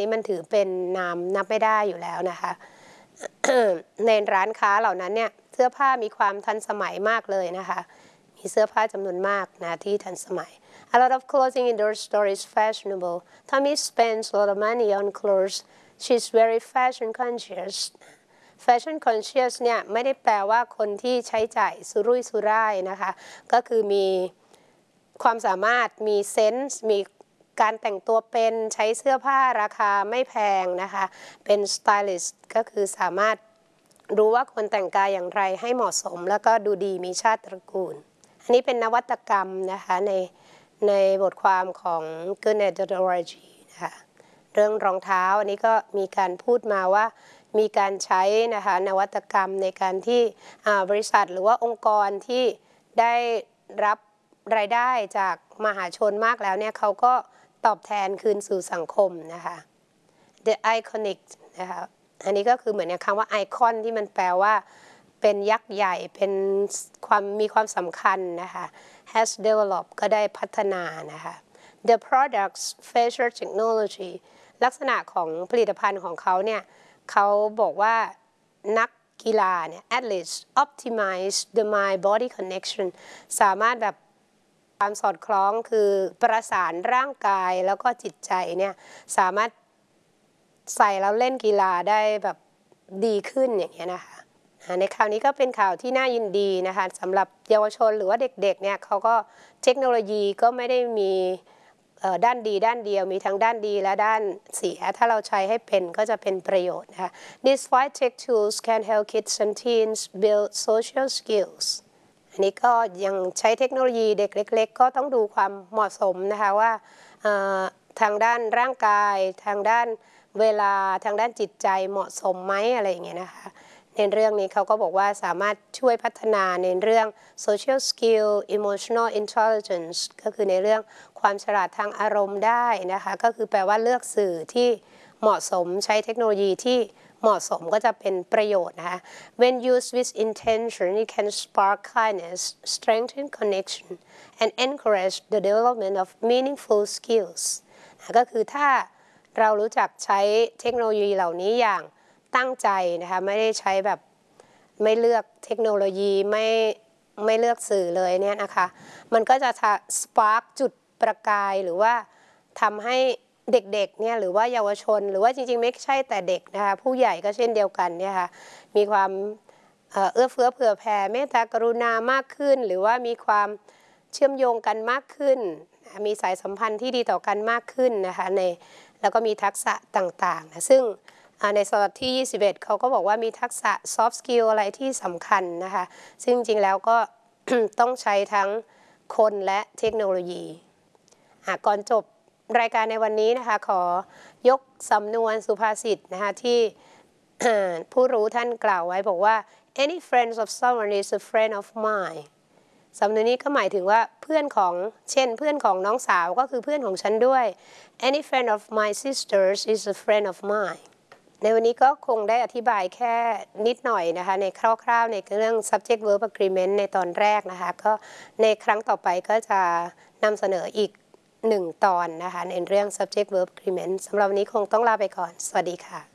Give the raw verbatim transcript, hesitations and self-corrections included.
นี้มันถือเป็นนามนับไม่ได้อยู่แล้วนะคะ ในร้านค้าเหล่านั้นเนี่ยเสื้อผ้ามีความทันสมัยมากเลยนะคะมีเสื้อผ้าจำนวนมากนะที่ทันสมัย A lot of clothing in their store is fashionable. Tommy spends a lot of money on clothes. She's very fashion conscious. Fashion conscious เนี่ยไม่ได้แปลว่าคนที่ใช้จ่ายสุรุ่ยสุร่ายนะคะก็คือมีความสามารถมีเซนส์มีการแต่งตัวเป็นใช้เสื้อผ้าราคาไม่แพงนะคะเป็นสไตลิสต์ก็คือสามารถรู้ว่าควรแต่งกายอย่างไรให้เหมาะสมแล้วก็ดูดีมีชาติตระกูลอันนี้เป็นนวัตกรรมนะคะในในบทความของ Goodnet ดอท ออ อาร์ จี นะคะเรื่องรองเท้าอันนี้ก็มีการพูดมาว่ามีการใช้นะคะนวัตกรรมในการที่บริษัทหรือว่าองค์กรที่ได้รับรายได้จากมหาชนมากแล้วเนี่ยเขาก็ตอบแทนคืนสู่สังคมนะคะ The iconic นะคะอันนี้ก็คือเหมือนคำว่าไอคอนที่มันแปลว่าเป็นยักษ์ใหญ่เป็นความมีความสำคัญนะคะ has developed ก็ได้พัฒนานะคะ The products feature technology ลักษณะของผลิตภัณฑ์ของเขาเนี่ยเขาบอกว่านักกีฬาเนี่ย athletes optimize the mind body connection สามารถแบบความสอดคล้องคือประสานร่างกายแล้วก็จิตใจเนี่ยสามารถใส่แล้วเล่นกีฬาได้แบบดีขึ้นอย่างเงี้ยนะคะในข่าวนี้ก็เป็นข่าวที่น่ายินดีนะคะสำหรับเยาวชนหรือว่าเด็กๆเนี่ยเขาก็เทคโนโลยีก็ไม่ได้มีด้านดีด้านเดียวมีทั้งด้านดีและด้านเสียถ้าเราใช้ให้เป็นก็จะเป็นประโยชน์นะคะ These five tech tools can help kids and teens build social skills อันนี้ก็ยังใช้เทคโนโลยีเด็กเล็กๆก็ต้องดูความเหมาะสมนะคะว่าทางด้านร่างกายทางด้านเวลาทางด้านจิตใจเหมาะสมไหมอะไรอย่างเงี้ยนะคะในเรื่องนี้เขาก็บอกว่าสามารถช่วยพัฒนาในเรื่อง social skill emotional intelligence ก็คือในเรื่องความฉลาดทางอารมณ์ได้นะคะก็คือแปลว่าเลือกสื่อที่เหมาะสมใช้เทคโนโลยีที่เหมาะสมก็จะเป็นประโยชน์นะคะ When used with intention it can spark kindness strengthen connection and encourage the development of meaningful skills ก็คือถ้าเรารู้จักใช้เทคโนโลยีเหล่านี้อย่างตั้งใจนะคะไม่ได้ใช้แบบไม่เลือกเทคโนโลยีไม่ไม่เลือกสื่อเลยเนี่ยนะคะมันก็จะสปาร์กจุดประกายหรือว่าทำให้เด็กๆเนี่ยหรือว่าเยาวชนหรือว่าจริงๆไม่ใช่แต่เด็กนะคะผู้ใหญ่ก็เช่นเดียวกันเนี่ยค่ะมีความเอื้อเฟื้อเผื่อแผ่เมตตากรุณามากขึ้นหรือว่ามีความเชื่อมโยงกันมากขึ้นมีสายสัมพันธ์ที่ดีต่อกันมากขึ้นนะคะในแล้วก็มีทักษะต่างๆนะซึ่งในสลับที่ยี่สิบเอ็ดเขาก็บอกว่ามีทักษะ soft skill อะไรที่สำคัญนะคะซึ่งจริงๆแล้วก็ ต้องใช้ทั้งคนและเทคโนโลยีก่อนจบรายการในวันนี้นะคะขอยกสำนวนสุภาษิตนะคะที่ ผู้รู้ท่านกล่าวไว้บอกว่า any friend of someone is a friend of mine สำนวนนี้ก็หมายถึงว่าเพื่อนของเช่นเพื่อนของน้องสาวก็คือเพื่อนของฉันด้วย any friend of my sisters is a friend of mine ในวันนี้ก็คงได้อธิบายแค่นิดหน่อยนะคะในคร่าวๆในเรื่อง subject verb agreement ในตอนแรกนะคะก็ในครั้งต่อไปก็จะนำเสนออีกหนึ่งตอนนะคะในเรื่อง subject verb agreement สำหรับวันนี้คงต้องลาไปก่อนสวัสดีค่ะ